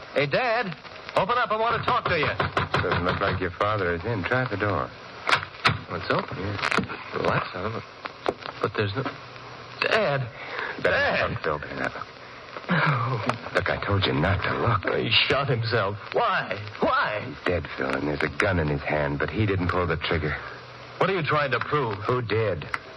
Hey, Dad, open up. I want to talk to you. Doesn't look like your father is in. Try the door. Well, it's open. Yeah. The lights on, but there's no... Dad! Dad! Look, Phil, now. Look, I told you not to look. He shot himself. Why? Why? He's dead, Phil, and there's a gun in his hand, but he didn't pull the trigger. What are you trying to prove? Who did?